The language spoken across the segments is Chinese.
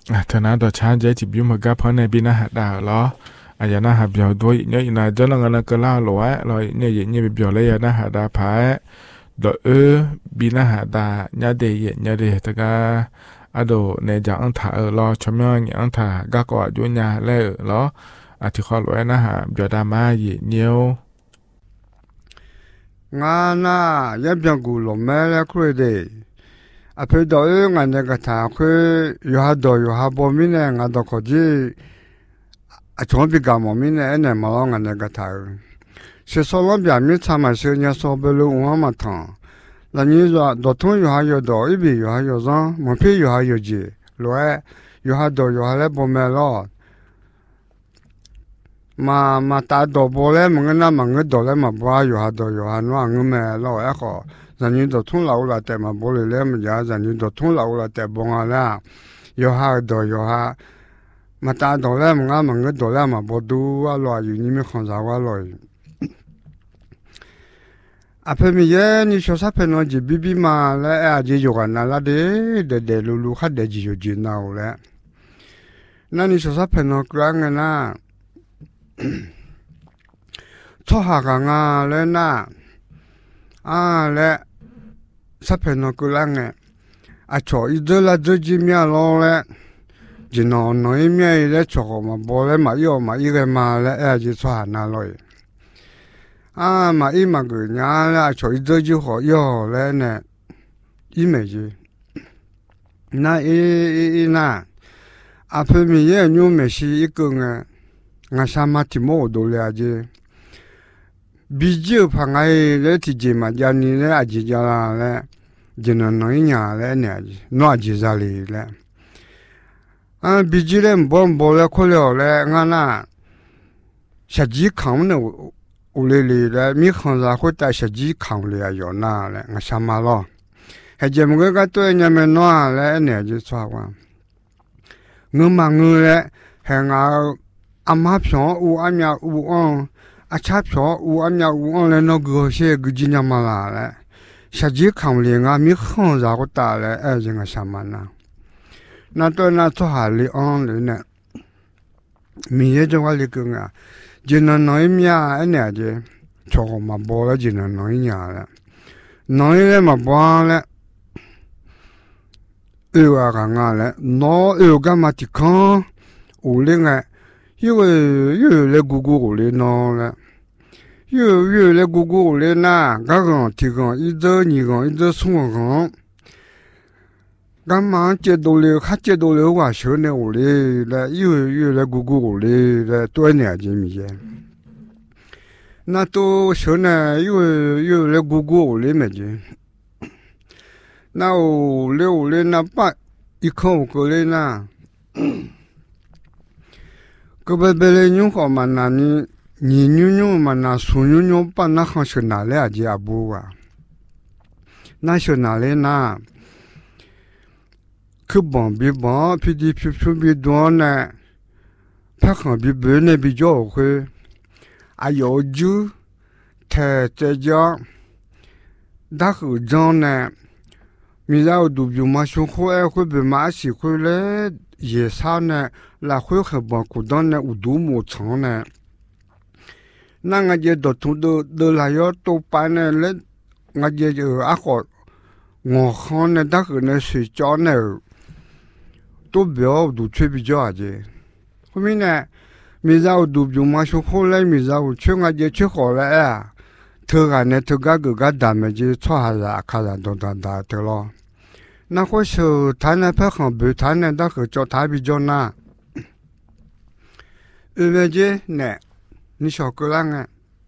thà nào đó chán dễ chỉ biết mà gặp hơn này bên hạt đào lo giờ nó hạt biểu đôi nhớ là cho nó ngân cái lao lúa rồi nhớ như biểu lấy nó hạt đào phải đợi bên hạt đào nhớ để tất cả đồ này chẳng thả ở lo cho mình những thả các quả vô nhà lấy ở lo thì khó lúa nó hạt biểu đào mà gì nhiều ngà na yếm chẳng cù lồng mẹ lấy khuê đi 앞에 너희가 내가 다 그 요하도 요하보미네 나도 거지 좀비가 몸이네 내 말랑아 내가 다 세solom 비미 참아서냐 소벨로 우마마타 나니자 도통 요하요도 이비 요하요자 뭐피 요하요지 로에 요하도 요하레 보멜로 마타도 볼레 뭔가 뭔가 돌레 마바 요하도 요하노 ang메로 에코 zanyido thun laula te ma bole le ma ja zanyido thun laula te bonga la yo ha do yo ha mata do le nga ma nga do la ma bodu wa lo yu ni mi khon za wa lo ape mi ye ni so sa pe no ji bibi ma le a ji yo ga na la de lu lu kha de ji yo ji na o le na ni so sa pe no kra nga na cho ha ga nga le na le sapeno kulange cho idola joji mia lo le jino no imia ile cho ma bole ma yo ma ire ma le ji chwa na lo ma i ma gu nya la cho idoji ho yo le ne imeji na na ape mi ye nyu me shi ikunga nga sama ti mo do le aje 비디오 방아에 레티지마 자니네 아지자라레 지노노이냐레 네지 노아지자리레 비지렘 bombol레 콜레레 나나 샤지 칸네 올레리레 미칸자 호타 샤지 칸레야 요나레 나샤마로 해제무가 또냐면 노아레 네지 차와 응망을레 행아 아마평 우아냐 우엉 아차표 우암냐 우엉레 너그시 그지냐마라레 샤지 칸레가 미칸자고 따레 에징아 샤마나 나또나 토할리 온레네 미예정알리 그가 지는 너임야 에네지 조금만 보라 지는 너이냐레 너이레마 보레 의와강아레 너 의가마티칸 올랭아 이거 요레 구구올레 너레 요레 구구올레나 가건 티건 이더 니건 이더 송건 gamma 제도레 하제도레 와셔네 올레 요레 구구올레 또네 아지미제 나또 셔네 요레 구구올레 메제 나오 레올레나 빠 이코 고레나 그베벨레뉴 코만나니 니뉴뉴 만나 수뉴뉴 빠나 하셔나레 아지 아부와 나셔나레나 그번 비번 피디피피 돈에 파хан 비베네 비조회 아요주 태제자 다흐 존네 미자우 두비마쇼 호에 호베마시 호레 예산에 라회 해보고 돈에 우두모 청네 나가제 도투도 들라요 또 빠네레 나제 아고 ngохone 다그네 수จ้อน네 또벼도 최비죠아제 호미네 미자우 두비마쇼 호레 미자우 청아제 최호레 더가네 더가 그가 담에지 초하자 카자도단다 들어那或是谈那拍好不谈那那个叫他比较难，而且呢，你小个人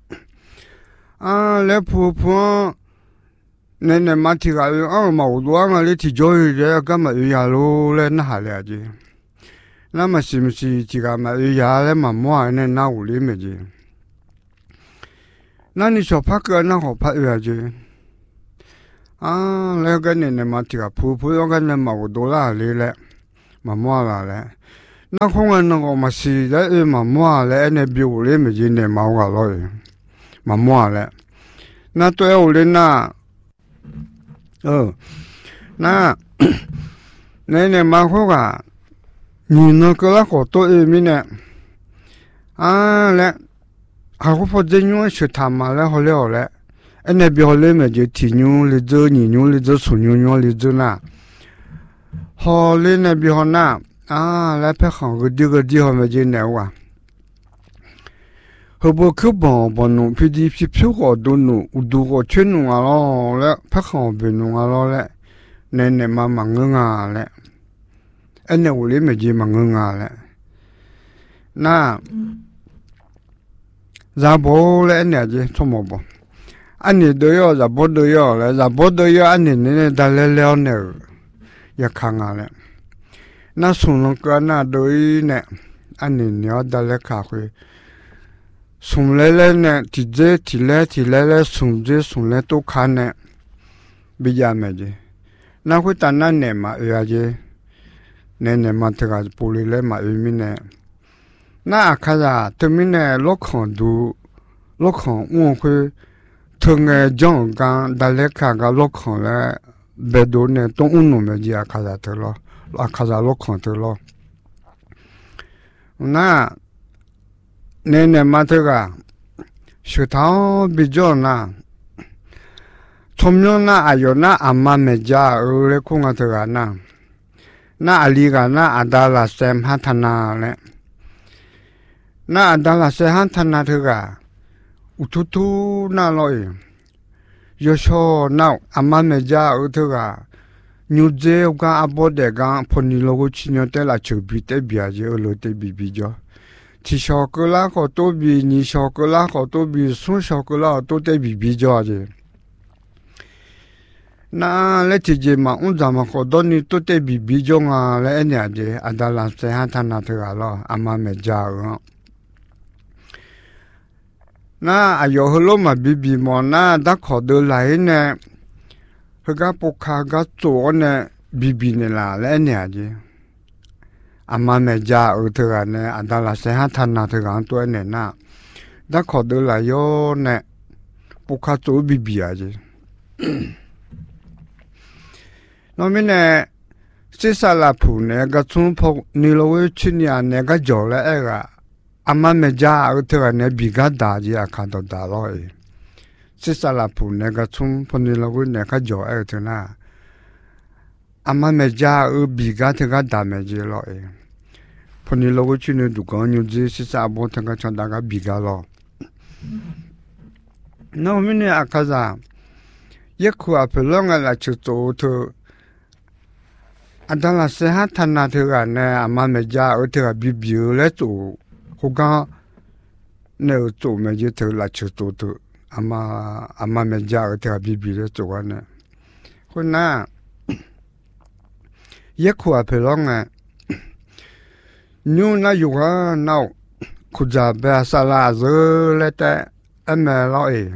来婆婆，那马蹄个毛多啊，你提交一个干嘛呀喽嘞那下来的，那么是不是这个嘛呀嘞嘛么那屋里面的，那你小拍个那好拍呀的。那个呢嘛，这个婆婆那个呢嘛，我多啦哩嘞，嘛么啦嘞。那可能那个嘛是嘞，嘛么嘞，那比我嘞没见呢嘛个咯，嘛么嘞。那对我嘞那，那嘛好个， 你那个那好多人民呢？啊嘞，还会发展用学他妈嘞，好了嘞。那边好嘞嘛，就提牛哩走，泥牛哩走，树牛哩走呐。好嘞，那边好呐。啊，来拍好个地方嘛就难哇。后不去帮弄，皮好多弄，都个全弄啊咯嘞，拍好别弄啊咯嘞。奶嘛忙个啊嘞。那屋里嘛就忙个啊嘞。那。咱不来那就怎么不？俺你都要，咱不都要了，咱不都要，俺你那得来了呢，也看啊了。那送那个那都呢，俺你要得来开会，送来了呢，提来送来都看呢，比较没的。那会当那年嘛，而且年嘛这个玻璃来嘛，有米呢。那看着对面呢，老看我会从讲讲，大家看个老看嘞，别多呢，东弄没就看着头了，看着老看头了。那年嘛这个学堂比较那，从明那还有那阿妈没家，来空个这个那阿里个那阿达拉山哈他那嘞。那当然是很谈那这个，突那了耶，有时候那阿妈没家这个，牛仔我讲阿伯的讲，碰你那个去年在那手臂在边就了在比较，提小个啦好多比你小个啦好多比送小个啦都在比较的。那来姐姐嘛，我咱们好多你都在比较啊，来年的阿当然是很谈那这个了，阿妈没家啊。那有好多嘛比嘛，那他考得来呢，那个不卡个做呢比呢啦，来年的，阿妈没家这个呢，阿达拉谁还谈那这个多呢那，他考得来哟呢，不卡做比啊的，那么呢，这啥啦铺呢个从铺你老会去年那个叫了那个。阿妈没家，这个呢比较大的看到大了诶，是啥啦？铺那个从铺你那个那个叫哎的那，阿妈没家比较这个大没的了诶，铺你那个去那都讲牛子是啥不？这个像大个比较了。那我们呢阿卡啥？一块阿不啷个来去做头？阿当然是哈他那这个呢，阿妈没家这个比来做。我讲，那做没就头来去做头，阿妈没家这个比的做呢。我那一块皮囊啊，牛那有啊那，苦家白沙拉子来的，俺们老哎，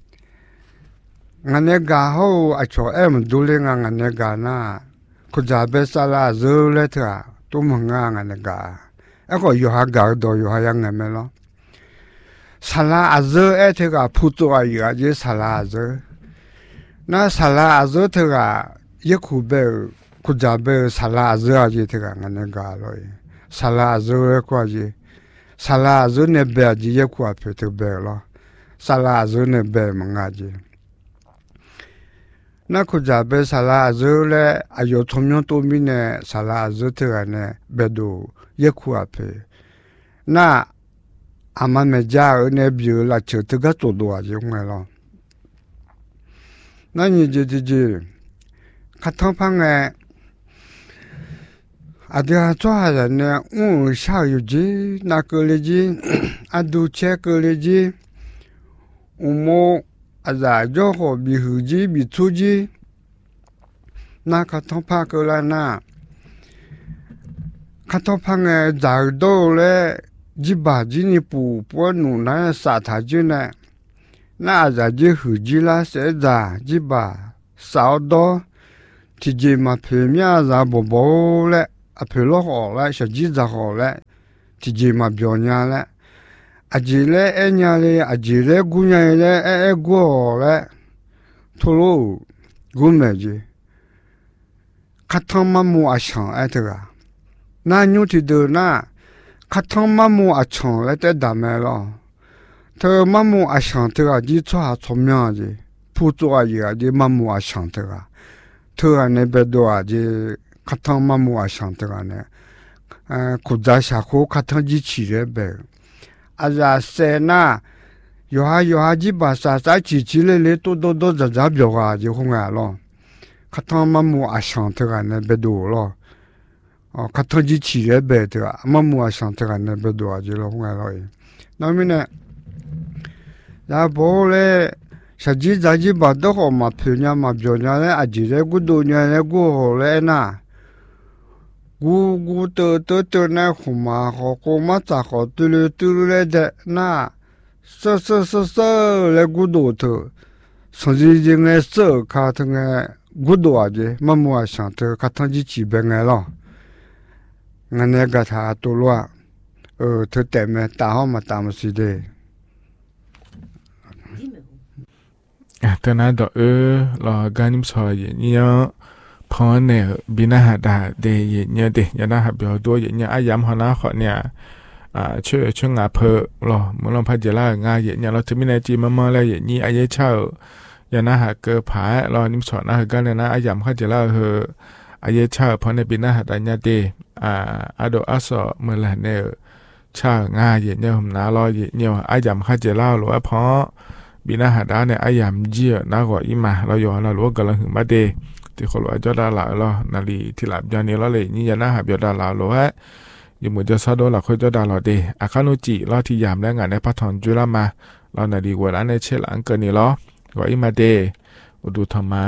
俺那个好啊，说俺们都领啊，俺那个那苦家白沙拉子来的，都忙啊，俺那个。个有下搞到有下样嘅咩咯？沙拉阿子哎，这个铺做啊，有啊，就沙拉阿子。那沙拉阿子这个一库贝库家贝沙拉阿子啊，就这个俺那个咯。沙拉阿子一块就沙拉阿子那边就一块皮头贝咯，沙拉阿子那边么啊就。那库家贝沙拉阿子嘞，还有同样多米呢，沙拉阿子这个呢，别都。一块皮，那阿妈没家那边啦，就这个做多就没了。那你就看汤盘哎，啊对做下人呢，我下有几那个嘞几，啊都切个嘞几，我们啊在就好比后几比初几，那看汤盘个啦那。看到旁个找到嘞，几把几你不弄那沙滩去呢？那在就后几啦，现在几把少到，提前嘛皮面上不包嘞，啊皮了好了，小鸡子好了，提前嘛表娘了，啊几嘞哎娘嘞，啊几嘞姑娘嘞哎过嘞，秃噜，姑妹子，看他们木啊想哎这个。 那牛提的那，卡汤马木阿长来在打麦了，他马木阿想的啊，你做下聪明的，不做啊也的马木阿想的啊，他那边多啊的卡汤马木阿想的啊呢，古扎下口卡汤一起的呗，啊呀塞那。有下几把啥机器嘞都在表啊，就红啊了。卡汤马木阿想的啊，那别多了。哦，卡汤机器嘞别的啊，马木阿想的啊，那别多啊，就了红啊了。那么呢，然后嘞，实际在几把都好嘛，漂亮嘛，漂亮嘞，阿姐嘞，古多年嘞，古好嘞呐。古的那红嘛好，古嘛咋好，对嘞的那。来古多头，甚至应该手卡腾个古多啊的，马木啊想头卡腾几几百个了，俺那个他多了，头带么打好嘛打么是的。 แต่นั้นดอกรอการนิมชอเยเนี่ยพอเนี่ยบินาหาดาเดเยเนี่ยเดยนะหาเบียวตัวเยเนี่ยอายามหานาขอเนี่ยช่วยงาเพอหรอเมื่อลองพัดเจล่างาเยเนี่ยเราถึงมีในจีมาแล้วเยนี่อายเช่ายานะหาเกอผารอนิมชอนะหากันเลยนะอายามพัดเจล่าเฮอายเช่าพอในบินาหาดาเนี่ยเดอาโดอาสอเมื่อละเนี่ยช่างาเยเนี่ยผมนารอเยเนี่ยอายามพัดเจล่าหรือว่าเพราะบินาหาดาเนี่ยอายามเจียนะกว่าอีมาเราย้อนเรารู้กันเราถึงมาเดที่คนว่าจอดาลาเรานาลีที่หลับยานี้เราเลยนี่ยานะหาบยอดาลาเราว่าอยู่เหมือนจะซาโดเราค่อยจอดาเราเดอาคานุจิเราที่ยามและงานในพัฒนจุลามาเรานาลีกว่าในเชลังเกินนี่ล้อกว่าอีมาเดอุดูธรรมะ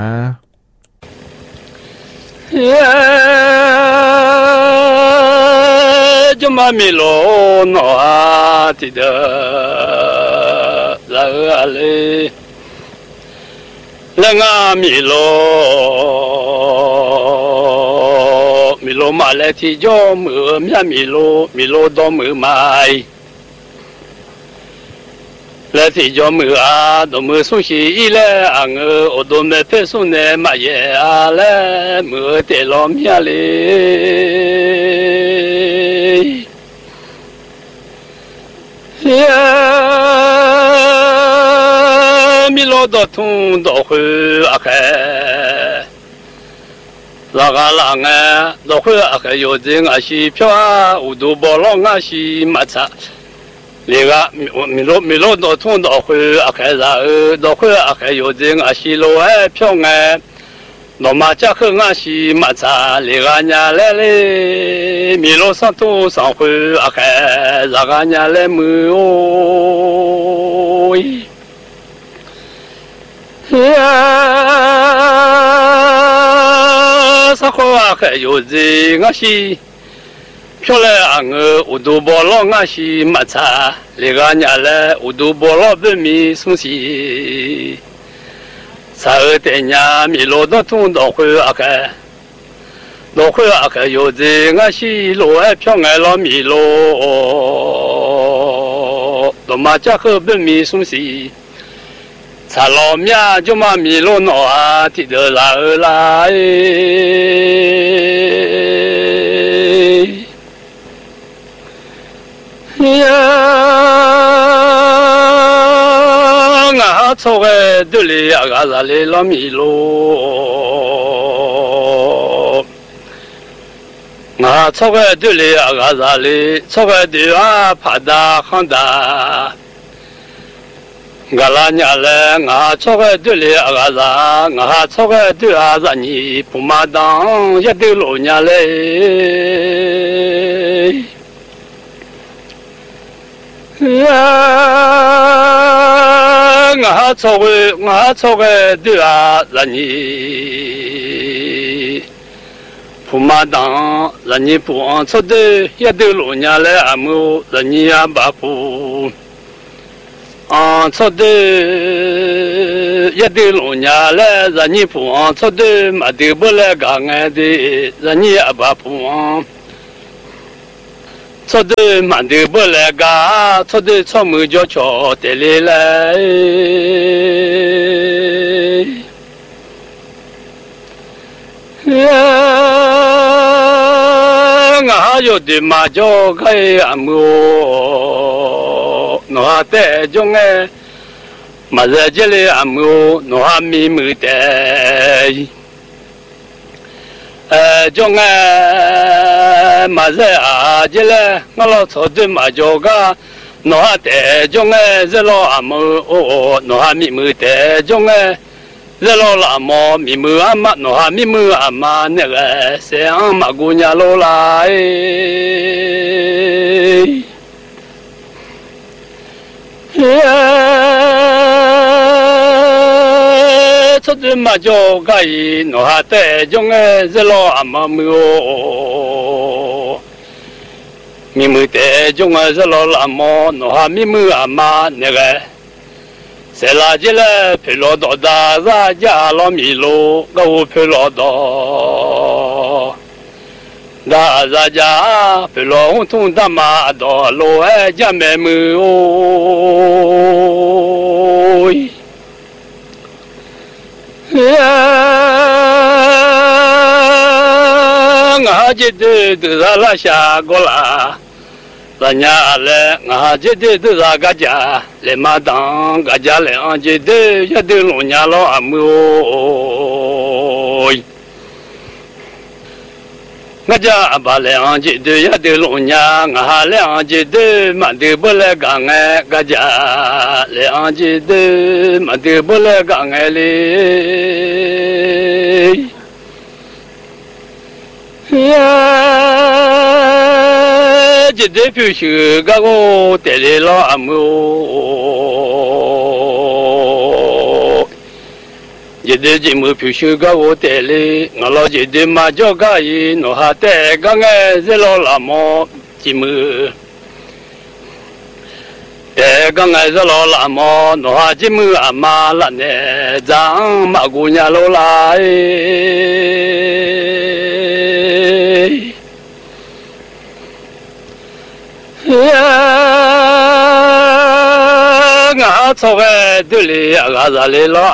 จะมามีโลนอาทิเดละอะไรละงามีโลมาเลที่จอมือมีมีโลดอมือไม้และที่จอมือดอมือสุชีอีเลอังอดมเพสุเนมาเยอาเลมือเตลอมยาเลมีโลดทุ่งดอกหืออาแคลากาลางดอกหืออาแคโยจิงอาชีพิวอุดูบอลงอาชีมาชะเลี้ยมีโลดทุ่งดอกหืออาแคซาดอกหืออาแคโยจิงอาชีโลเอพิวนอมาจากหืออาชีมาชะเลี้ยญาเลมีโลสันตุสังหืออาแคลากาญาเลมือโอยสักว่าแค่อยู่จริงอาชีเพื่อเลยอ่างอุดูบอลงอาชีมาชาเลี้ยงยาเลอุดูบอลเป็นมีสุสีสาวเตียมีโลดทุ่งดอกหืออาแค่ดอกหืออาแค่อยู่จริงอาชีโลเอเพียงไงเรามีโลดมาจากหือเป็นมีสุสีชาลอมยาจะมามีโลนอาที่เดลาลายงาโชเกดุลีอากาซาเลลมีโลงาโชเกดุลีอากาซาเลโชเกดุอาพาดาขันดากาลาญาเลงาโชเกดุลีอากาซางาโชเกดุอาซานีปุมาดังยะดุโลญาเลงาโชเกดุอาซานีปุมาดังซานีปุอันโชเดยะดุโลญาเลอามูซานีอาบาปู安错的，一对老娘来，让你不安错的，没得不来干爱的，让你也把不安。错的没得不来干，错的错没叫巧得来。我拉有的嘛就开阿姆，那得中哎，嘛在这里阿姆，那咪咪的。中哎，嘛在啊这嘞，我老操的嘛就个，那得中哎，这老阿姆哦，那咪咪的中哎，这老阿姆咪咪阿妈，那咪咪阿妈那个像马姑娘老来，出的嘛就可以，那得中哎，这老阿妈没有，咪咪得中哎，这老阿妈，那咪咪阿妈那个。谁拉起来陪老多大啥家老米路，我陪老多。大啥家陪老红通大马多路哎家妹妹哦。我记得都是拉下过啦。Tanya le ngajede de zagaja le madang gaja le anjede ya de lonya lo amoy ngaja abale anjede ya de lonya ngale anjede mande bole gange gaja le anjede mande bole gange le Jadi puisi gago tele lo amu. Jadi jimu puisi gago tele ngalo jadi majo gai no hate gange zelo lamo jimu. Te gange zelo lamo no ha jimu ama lane jang magunya lo lai. Ngã cho cái đứa lì ngã ra lì lo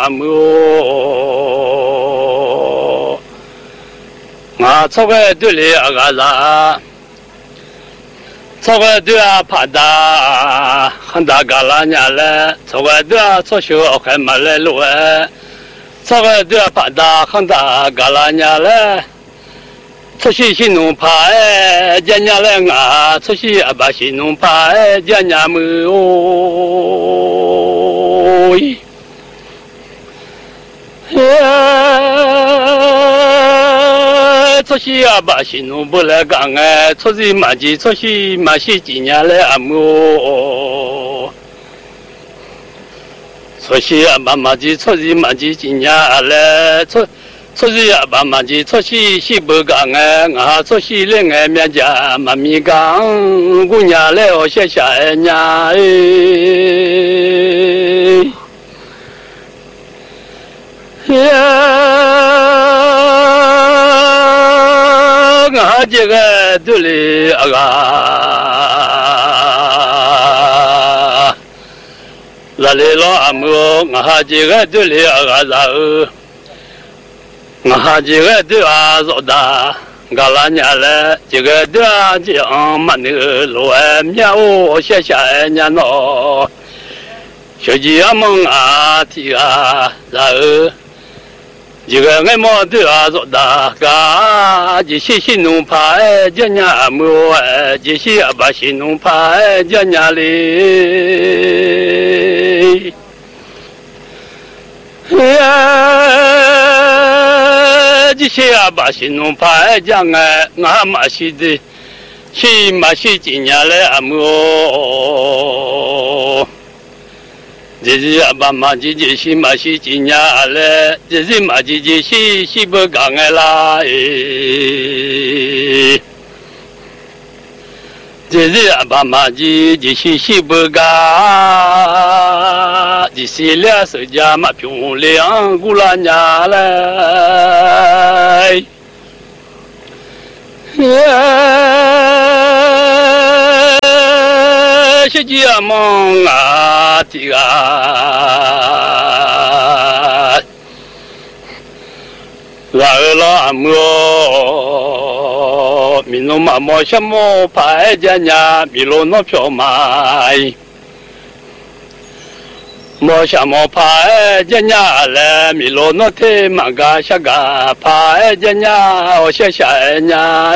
amu ngã cho cái đứa lì ngã ra cho cái đứa phá đa khăn đa gà la nhà lệ cho cái đứa cho số cái mà lệ lụa cho cái đứa phá đa khăn đa gà la nhà lệ出去是农派，家家来啊，出去阿爸是农派，家家没哦。出去阿爸是农不来讲哎，出去嘛是出去嘛是今年来阿么？出去阿爸嘛是出去嘛是今年来出。出去呀，爸妈去出去是不讲哎，我出去另外面家妈咪讲，姑娘来我写下哎呀哎，我这个都里啊个，那里老阿母，我这个都里啊个。我这个对啊做的，搞了年了，这个对啊讲嘛那个路哎，面我写下年咯，小鸡啊梦啊提啊，然后这个我么对啊做的，噶这些新农派这年么哎，这些阿爸新农派这年哩。这些阿爸是农派讲哎，俺嘛是的，是嘛是今年来阿么？这是阿爸嘛这是嘛是今年来，这是嘛这是不讲哎啦哎。这是阿爸妈的，这是不干，这是俩手家嘛漂亮姑娘家来，是这梦啊的啊，来了么？ 米罗马莫什么拍家呀，米罗那票买。莫什么拍家呀嘞，米罗那天马嘎下嘎拍家呀，我下下呀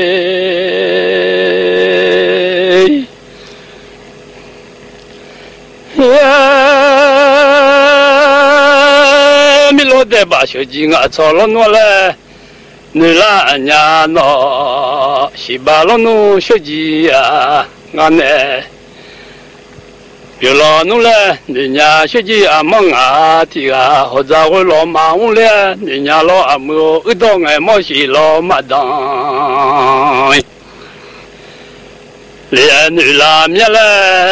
米罗的把手机啊，操了我嘞。你啦呀喏，西巴罗努手机呀，俺呢，别老努嘞，你呀手机啊忙啊，提啊，或者会老忙嘞，你呀老阿姆一到爱莫西老马当，连你啦面嘞。